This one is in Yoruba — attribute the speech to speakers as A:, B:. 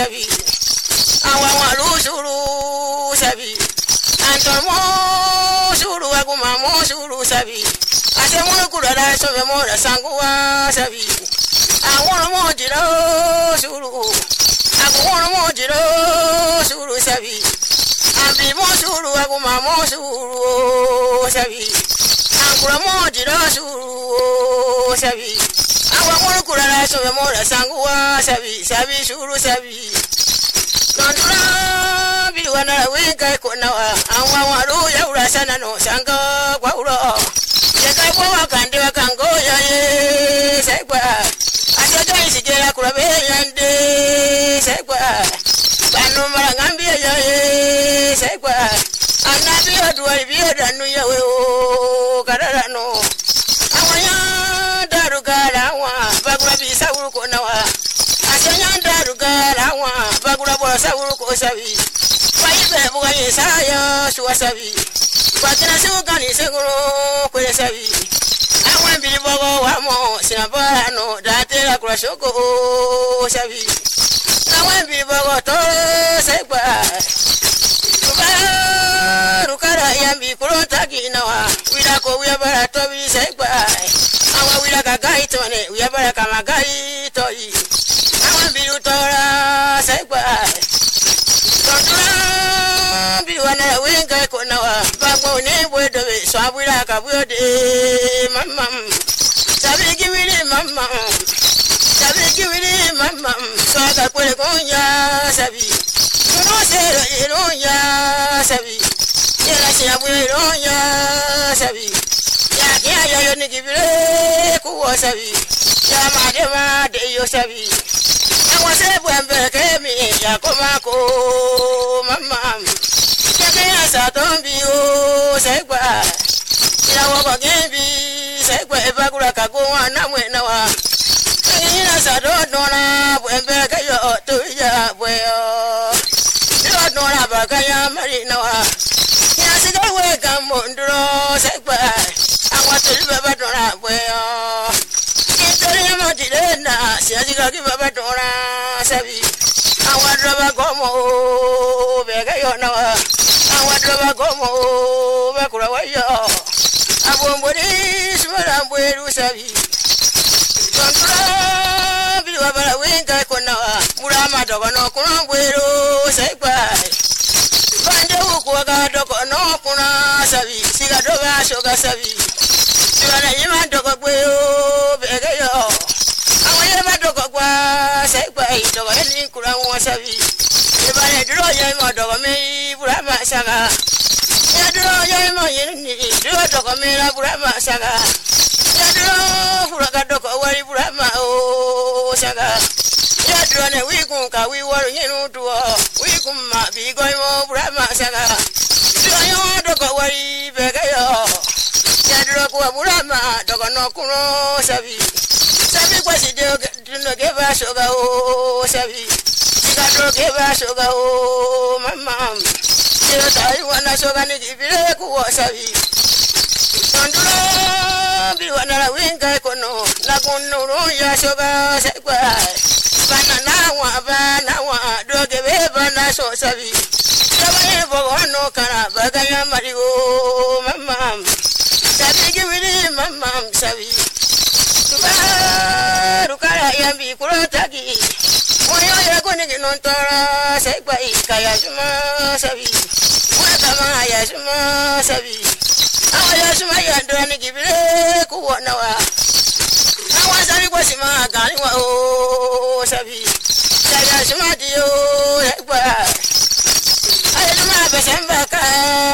A: sabi awa suru sabi antomo suru aguma mo suru sabi asemo kurara so be mo sanguwa sabi awon mo jiro suru agwon mo jiro suru sabi abi mo suru aguma mo suru sabi agura mo jiro suru sabi awon kurara so be mo sanguwa sabi sabi suru sabi Nandura biwana wika konawa anwa ru ya urasana no sanga kwa uro yeka kwa kande wakango ya ye sekwa ajaga isijera kurabe yande sekwa banu marangambi ya ye sekwa anabi odwa biyo danu ya we o kararano awanya darugara wa bagura bisa uru konawa asanya darugara wa bagura sawuru ko sabi waibe bugaye saya suwasabi wakina sugani seguro ko sabi awan bi bogo wamo sinabara no datera kura shoko sabi awan bi bogo to segba rukara yambi kurota ginawa wida ko wiya bara to bi segba awan wida kagai to ne wiya bara kamagai to yi awan bi utora segba biwana winga konawa bango ne bodo swabura kabode mamam sabi giwili mamam saka kwele konya sabi no sero ironya sabi yera sia ironya sabi ya yo ni gibire kuwa sabi ya madema de yo sabi awase bwembe kemi ya komako mamam ya sa tombi o segba ila wo gebi segba ebagura kagwa na mwena wa ina sa do dona bwembe kayo to ya bweo do dona bagaya marina wa ya siga we gamondro segba awatu baba dona bweo kitori madirena siajiga ki baba dona sabi awadroba gomo begayo na wa awadroba gomo bakura wayo abombori smara bweru sabi kontra biwa bara winga kona murama dogo no kuna bweru segba bande uko ga dogo no kuna sabi siga doga shoga sabi siwana yima dogo bweru begayo awaye ma dogo kwa segba dogo ni kura wa sabi ebane dro ya ma dogo me burama saga ya dro ya ma yini dro dogo me la burama saga ya dro furaga dogo wari burama o saga ya dro ne wi kun ka wi waru yinu duo wi kun ma bi go mo burama saga dro yo dogo wari begayo ya dro ko burama dogo no kuno sabi sabi kwa si de no ke ba soga o sabi sikadro ke ba soga o mamam yo tai wana soga ni gibire ku sabi tonduro bi wana la winga kono la kunuru ya soga segba bana wa do ke be bana so sabi sabi bo no kana bagaya mari o mamam sabi gibire mamam sabi rukara yambi kurotagi moyo ya kone non-tora segba ikaya suma sabi kama ya suma sabi awaya suma ya ndani gibire kuona wa awasabi kwa sima gani wa o sabi ya suma dio segba ayo suma besemba ka